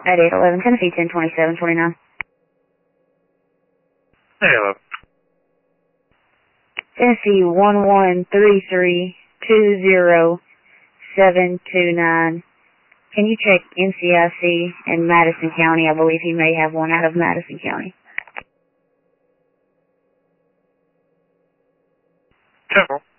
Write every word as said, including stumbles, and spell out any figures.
At eight eleven, Tennessee ten twenty-seven twenty-nine. Hey, hello. Tennessee one one three three two zero seven two nine. Can you check N C I C in Madison County? I believe he may have one out of Madison County. Temple.